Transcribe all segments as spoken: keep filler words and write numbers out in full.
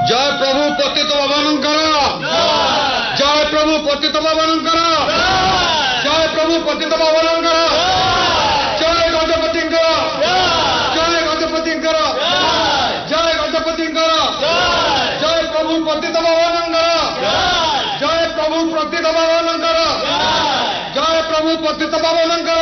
जय प्रभु पतित पावनकर, जय प्रभु पतित पावनकर, जय प्रभु पतित पावनकर, जय गजपतिंकर, जय गजपतिंकर, जय गजपतिंकर, जय प्रभु पतित पावनकर, जय प्रभु पतित पावनकर, जय प्रभु पतित पावनकर।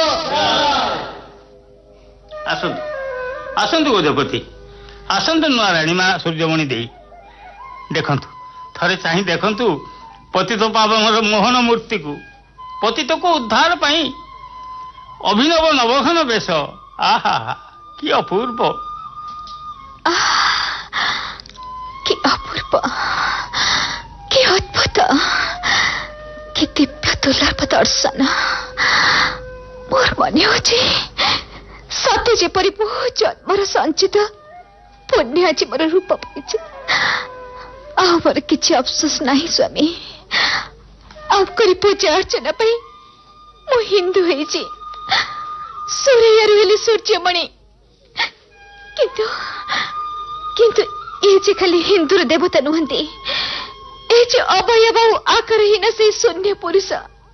आसंतु आसंतु गजपति आसंतु नुआ राणीमा सूर्यमणि दे देखंतु थरे चाहि देखंतु पतित पावनर मोहन मूर्ति को पतित को उद्धार पाई अभिनव नवघन वेश। आहा कि अपूर्व कि अपूर्व कि अद्भुत कि दिव्य दुर्लभ दर्शन। मोर मन हो सत्य जेपरी बहु जन्मर संचित पुण्य आज मोर रूप पाई आमर किसी अफसोस नहीं स्वामी। आपकरी पूजा अर्चना पाई मु हिंदू होइछि सूर्य हेले सूर्यमणि किंतु किंतु ये जे खाली हिंदूर देवता नुहंती ए जे अवयव आकारहीन से शून्य पुरुष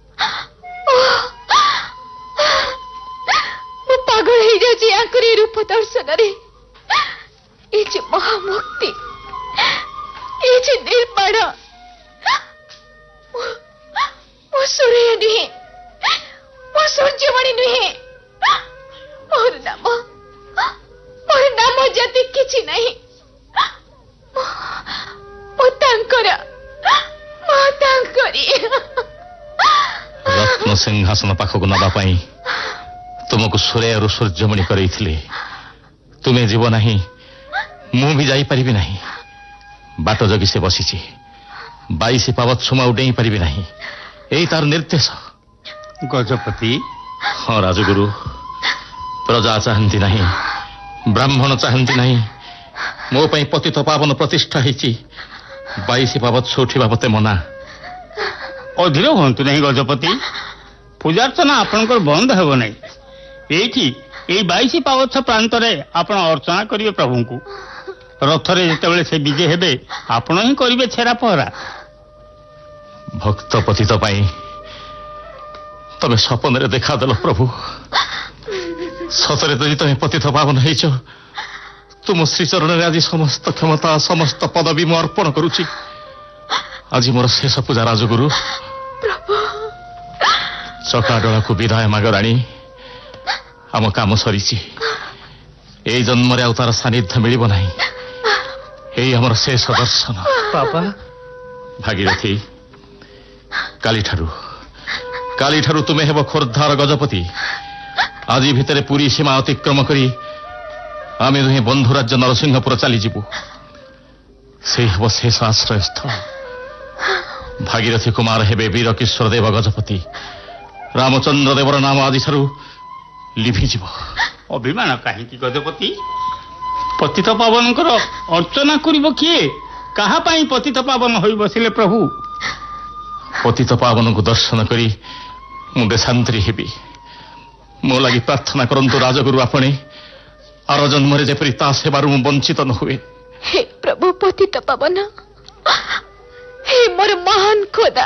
मु पागल हो जाऊँ आंकरी रूप दर्शन रे। ये जे महामुक्ति ये जे निर्माण मु सूर्य नुहे मु सूर्यमणि नुहे मोर नाम मोर नाम जाति किछि नहीं मु तांकर मु तांकरी। रत्न सिंहासन पाखक नबा पाई तुमको सूर्य और सूर्यमणि करैथिले तुमे जीव नहीं मु भी जाई परिबि नहीं। बाट जगी से बसीची बाईस पावत सुमा उडेई परिबि नहीं एई तार निर्देश। गजपति हाँ राजगुरु प्रजा चाहती नहीं ब्राह्मण चाहती नहीं मो पई पतित पावन प्रतिष्ठा हेची बाईस पावत सोठिबा मते मना। अधीर हूँ नहीं गजपति पूजार्चना आपणकर बंद हेब नहीं एठी एई बाईस पावछ प्रांत रे आपण अर्चना करिवे प्रभु को रथरे जेतेबेले से विजय हेबे आपण ही करिवे छेरा पहरा। भक्त पतित पाई तमे सपन रे देखा देल प्रभु सतरे तो तमे पतित पावन हेछ तुम श्रीचरण रे आज समस्त क्षमता समस्त पदवी मु अर्पण करूची। आज मोर शेष पूजा राजगुरु चकाडोला को विदाय माग राणी आम काम सरीची ए जन्म रे अवतार सानिध्य मिलिब नाही एई हमर शेष दर्शन। पापा भागीरथी काली ठारू काली ठारू तुमे हेब खोर्धार गजपति आज भितरे पुरी सीमा अतिक्रम करी आमे दुहे बंधु राज्य नरसिंहपुर चली जीवु से हेब शेष आश्रय स्थल। भागीरथी कुमार हेबे वीर किशोर देव गजपति रामचंद्र देवर नाम आदि ठारू लिभिजिव। अभिमान कहीं गजपति पतित पावनकर अर्चना करिब किए कहा पाई पतित पावन होई बसिले प्रभु। पतित पावन को दर्शन करी मु देशांतरी हेबी मो लगी प्रार्थना करंतु राजगुरु आपणे आर जन्म रे जेपरि ता सेवारु मु वंचित न हुए। हे प्रभु पतित पावन हे मोर महान खोदा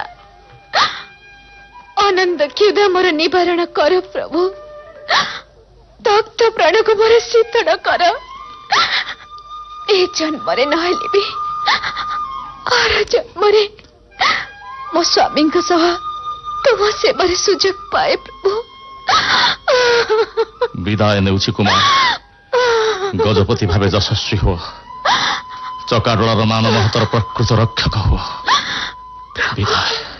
आनंद क्युदा मोर निवारण कर प्रभु तप्त प्राण को मोर शीतल कर ए जन्म रे नहले भी आर जन्म रे मो स्वामी सह तुम सेवार सुजोग पाए प्रभु। विदाय नेउछि कुमार गजपति भावे यशस्वी हो चकाडोलार मान महतर प्रकृत रक्षक हो विदाय।